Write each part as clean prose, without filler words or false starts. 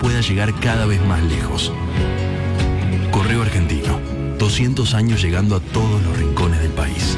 pueda llegar cada vez más lejos. Correo Argentino, 200 años llegando a todos los rincones del país.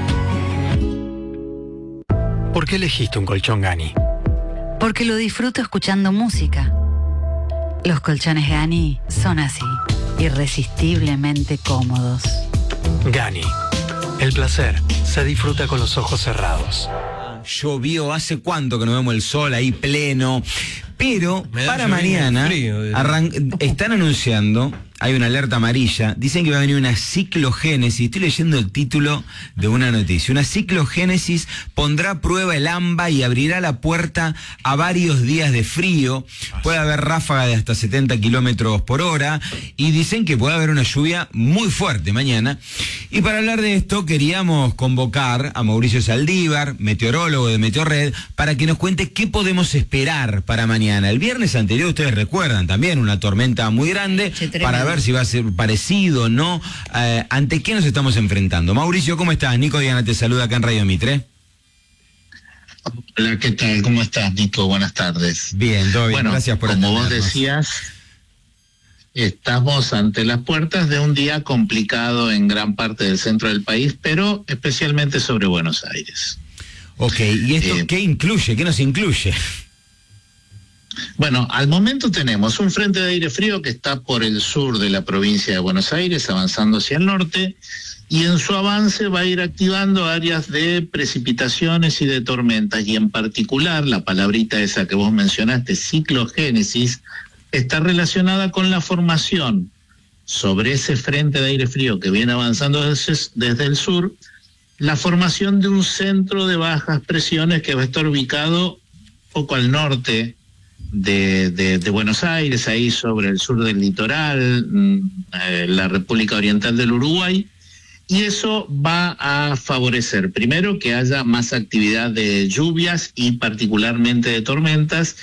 ¿Por qué elegiste un colchón Gani? Porque lo disfruto escuchando música. Los colchones Gani son así, irresistiblemente cómodos. Gani, el placer se disfruta con los ojos cerrados. Llovió, hace cuánto que no vemos el sol ahí pleno, pero para mañana están anunciando, hay una alerta amarilla, dicen que va a venir una ciclogénesis, estoy leyendo el título de una noticia, una ciclogénesis pondrá a prueba el AMBA y abrirá la puerta a varios días de frío, puede haber ráfaga de hasta 70 kilómetros por hora y dicen que puede haber una lluvia muy fuerte mañana. Y para hablar de esto queríamos convocar a Mauricio Saldívar, meteorólogo de Meteorred, para que nos cuente qué podemos esperar para mañana. El viernes anterior, ustedes recuerdan también, una tormenta muy grande, para ver si va a ser parecido o no. ¿Ante qué nos estamos enfrentando? Mauricio, ¿cómo estás? Nico Diana te saluda acá en Radio Mitre. Hola, ¿qué tal? ¿Cómo estás, Nico? Buenas tardes. Bien, todo bien. Bueno, gracias por como atendernos. vos decías, estamos ante las puertas de un día complicado en gran parte del centro del país, pero especialmente sobre Buenos Aires. Ok, ¿y esto qué incluye? ¿Qué nos incluye? Bueno, al momento tenemos un frente de aire frío que está por el sur de la provincia de Buenos Aires, avanzando hacia el norte, y en su avance va a ir activando áreas de precipitaciones y de tormentas, y en particular la palabrita esa que vos mencionaste, ciclogénesis, está relacionada con la formación sobre ese frente de aire frío que viene avanzando desde el sur, la formación de un centro de bajas presiones que va a estar ubicado poco al norte de Buenos Aires, ahí sobre el sur del litoral, la República Oriental del Uruguay, y eso va a favorecer, primero, que haya más actividad de lluvias y particularmente de tormentas,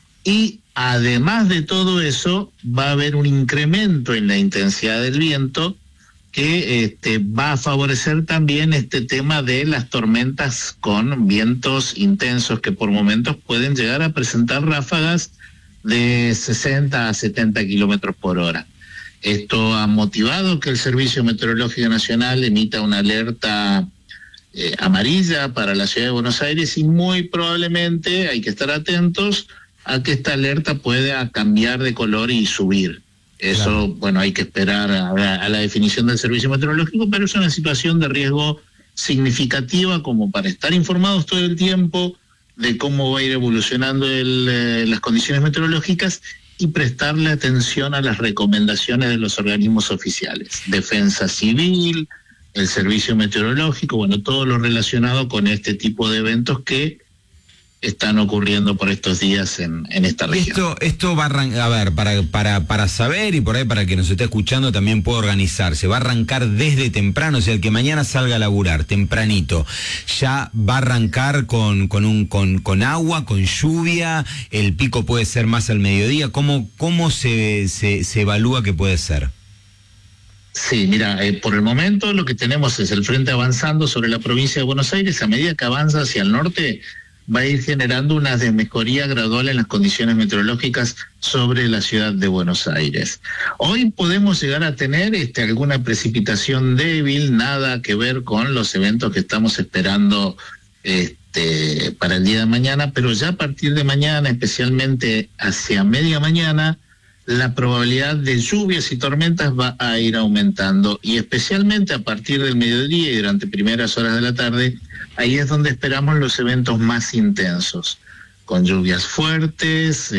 y además de todo eso, va a haber un incremento en la intensidad del viento que va a favorecer también este tema de las tormentas con vientos intensos que por momentos pueden llegar a presentar ráfagas de 60 a 70 kilómetros por hora. Esto ha motivado que el Servicio Meteorológico Nacional emita una alerta amarilla para la ciudad de Buenos Aires y muy probablemente hay que estar atentos a que esta alerta pueda cambiar de color y subir. Eso, claro. Bueno, hay que esperar a la definición del Servicio Meteorológico, pero es una situación de riesgo significativa como para estar informados todo el tiempo de cómo va a ir evolucionando las condiciones meteorológicas y prestarle atención a las recomendaciones de los organismos oficiales. Defensa Civil, el Servicio Meteorológico, bueno, todo lo relacionado con este tipo de eventos que están ocurriendo por estos días en esta región. Esto va a arrancar, a ver, para saber y por ahí para que nos esté escuchando también pueda organizarse, va a arrancar desde temprano, o sea, el que mañana salga a laburar tempranito, ya va a arrancar con agua, con lluvia, el pico puede ser más al mediodía, ¿cómo se evalúa que puede ser? Sí, mira, por el momento lo que tenemos es el frente avanzando sobre la provincia de Buenos Aires, a medida que avanza hacia el norte, va a ir generando una desmejoría gradual en las condiciones meteorológicas sobre la ciudad de Buenos Aires. Hoy podemos llegar a tener alguna precipitación débil, nada que ver con los eventos que estamos esperando para el día de mañana, pero ya a partir de mañana, especialmente hacia media mañana, la probabilidad de lluvias y tormentas va a ir aumentando, y especialmente a partir del mediodía y durante primeras horas de la tarde, ahí es donde esperamos los eventos más intensos, con lluvias fuertes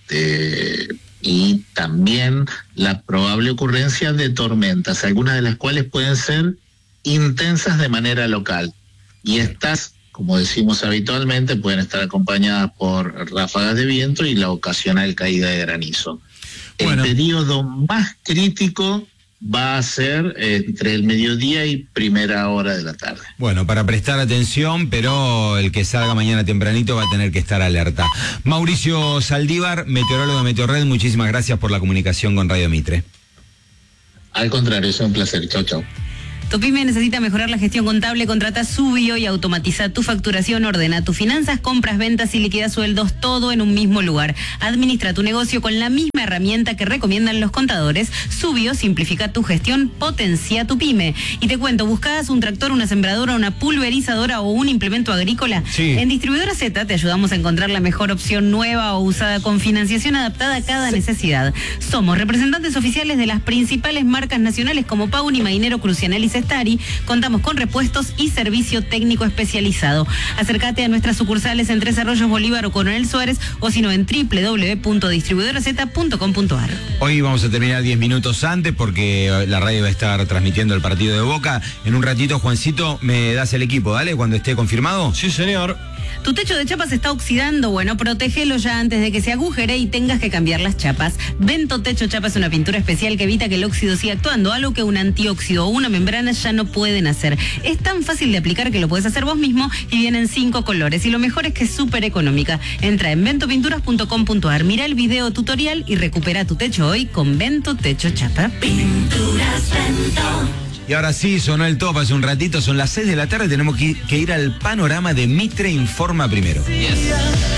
y también la probable ocurrencia de tormentas, algunas de las cuales pueden ser intensas de manera local. Y estas, como decimos habitualmente, pueden estar acompañadas por ráfagas de viento y la ocasional caída de granizo. Bueno. El periodo más crítico va a ser entre el mediodía y primera hora de la tarde. Bueno, para prestar atención, pero el que salga mañana tempranito va a tener que estar alerta. Mauricio Saldívar, meteorólogo de Meteorred, muchísimas gracias por la comunicación con Radio Mitre. Al contrario, es un placer. Chau, chau. Tu pyme necesita mejorar la gestión contable, contrata Subio y automatiza tu facturación, ordena tus finanzas, compras, ventas y liquida sueldos, todo en un mismo lugar. Administra tu negocio con la misma herramienta que recomiendan los contadores. Subio simplifica tu gestión, potencia tu pyme. Y te cuento, ¿buscas un tractor, una sembradora, una pulverizadora o un implemento agrícola? Sí. En Distribuidora Z te ayudamos a encontrar la mejor opción, nueva o usada, con financiación adaptada a cada necesidad. Somos representantes oficiales de las principales marcas nacionales como Pauni, Mainero, Crucianel y Cestari. Contamos con repuestos y servicio técnico especializado. Acércate a nuestras sucursales en Tres Arroyos, Bolívar o Coronel Suárez, o si no en www.distribuidoraz.com.ar. Hoy vamos a terminar 10 minutos antes porque la radio va a estar transmitiendo el partido de Boca. En un ratito, Juancito, me das el equipo, ¿dale? Cuando esté confirmado. Sí, señor. ¿Tu techo de chapa se está oxidando? Bueno, protégelo ya antes de que se agujere y tengas que cambiar las chapas. Vento Techo Chapa es una pintura especial que evita que el óxido siga actuando, algo que un antióxido o una membrana ya no pueden hacer. Es tan fácil de aplicar que lo puedes hacer vos mismo y vienen 5 colores. Y lo mejor es que es súper económica. Entra en ventopinturas.com.ar, mira el video tutorial y recupera tu techo hoy con Vento Techo Chapa. Pinturas Vento. Y ahora sí, sonó el top hace un ratito, son las 6 de la tarde, tenemos que ir al panorama de Mitre Informa primero. Yes.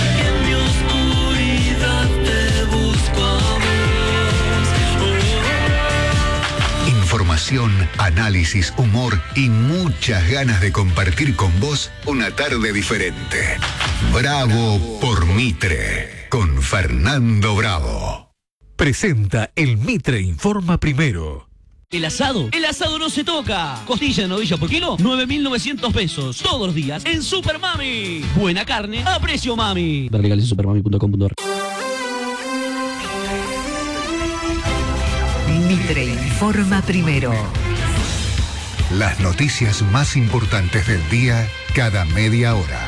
Información, análisis, humor y muchas ganas de compartir con vos una tarde diferente. Bravo por Mitre, con Fernando Bravo. Presenta el Mitre Informa primero. ¿El asado? ¡El asado no se toca! Costilla de novilla por kilo, 9.900 pesos. Todos los días en Super Mami. Buena carne a precio mami. Ver legales en supermami.com.ar. Mitre Informa primero. Las noticias más importantes del día cada media hora.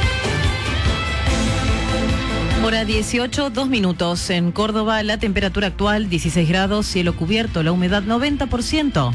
Hora 18, 2 minutos. En Córdoba, la temperatura actual 16 grados, cielo cubierto, la humedad 90%.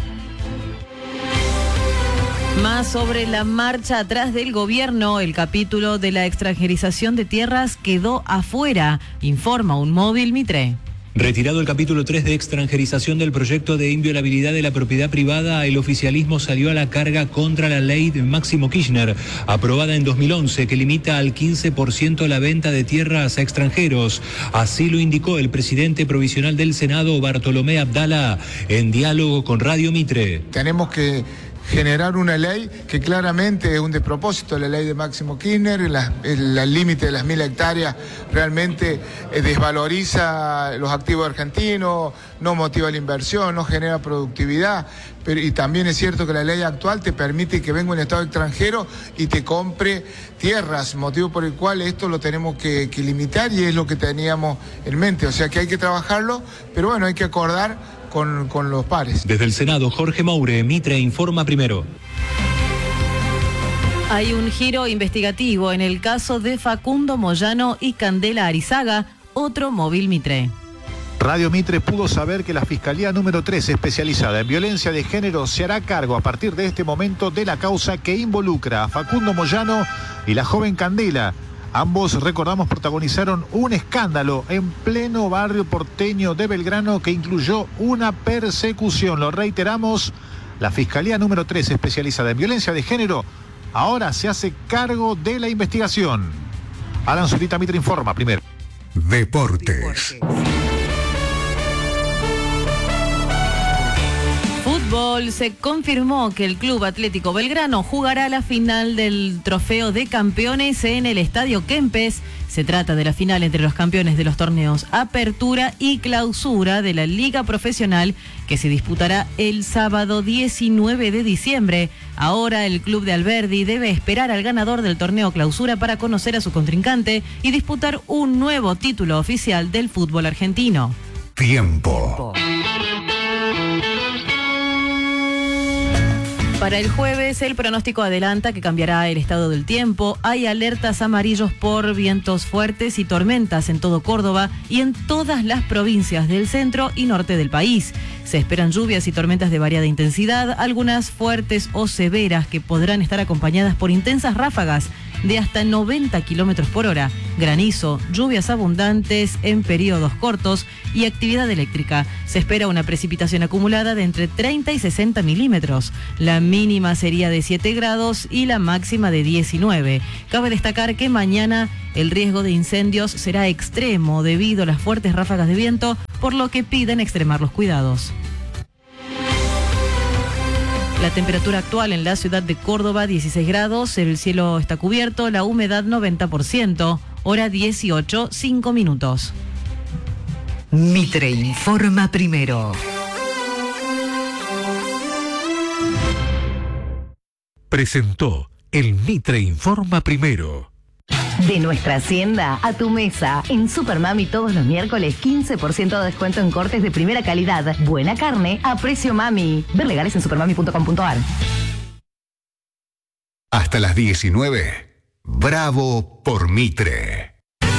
Más sobre la marcha atrás del gobierno, el capítulo de la extranjerización de tierras quedó afuera, informa un móvil Mitre. Retirado el capítulo 3 de extranjerización del proyecto de inviolabilidad de la propiedad privada, el oficialismo salió a la carga contra la ley de Máximo Kirchner, aprobada en 2011, que limita al 15% la venta de tierras a extranjeros. Así lo indicó el presidente provisional del Senado, Bartolomé Abdala, en diálogo con Radio Mitre. Tenemos que generar una ley que claramente es un despropósito, la ley de Máximo Kirchner, el límite de las 1.000 hectáreas realmente desvaloriza los activos argentinos, no motiva la inversión, no genera productividad, y también es cierto que la ley actual te permite que venga un Estado extranjero y te compre tierras, motivo por el cual esto lo tenemos que limitar y es lo que teníamos en mente, o sea que hay que trabajarlo, pero bueno, hay que acordar con los pares. Desde el Senado, Jorge Moure, Mitre Informa primero. Hay un giro investigativo en el caso de Facundo Moyano y Candela Arizaga, otro móvil Mitre. Radio Mitre pudo saber que la Fiscalía número 3, especializada en violencia de género, se hará cargo a partir de este momento de la causa que involucra a Facundo Moyano y la joven Candela. Ambos, recordamos, protagonizaron un escándalo en pleno barrio porteño de Belgrano que incluyó una persecución. Lo reiteramos, la Fiscalía número 3, especializada en violencia de género, ahora se hace cargo de la investigación. Alan Zurita, Mitre Informa primero. Deportes. Fútbol, se confirmó que el Club Atlético Belgrano jugará la final del Trofeo de Campeones en el Estadio Kempes. Se trata de la final entre los campeones de los torneos Apertura y Clausura de la Liga Profesional, que se disputará el sábado 19 de diciembre. Ahora el club de Alberdi debe esperar al ganador del torneo Clausura para conocer a su contrincante y disputar un nuevo título oficial del fútbol argentino. Tiempo. Para el jueves, el pronóstico adelanta que cambiará el estado del tiempo. Hay alertas amarillos por vientos fuertes y tormentas en todo Córdoba y en todas las provincias del centro y norte del país. Se esperan lluvias y tormentas de variada intensidad, algunas fuertes o severas que podrán estar acompañadas por intensas ráfagas de hasta 90 kilómetros por hora, granizo, lluvias abundantes en periodos cortos y actividad eléctrica. Se espera una precipitación acumulada de entre 30 y 60 milímetros. La mínima sería de 7 grados y la máxima de 19. Cabe destacar que mañana el riesgo de incendios será extremo debido a las fuertes ráfagas de viento, por lo que piden extremar los cuidados. La temperatura actual en la ciudad de Córdoba, 16 grados, el cielo está cubierto, la humedad 90%, hora 18, 5 minutos. Mitre informa primero. Presentó el Mitre informa primero. De nuestra hacienda a tu mesa. En Supermami todos los miércoles 15% de descuento en cortes de primera calidad. Buena carne a precio mami. Ver legales en supermami.com.ar. Hasta las 19. Bravo por Mitre.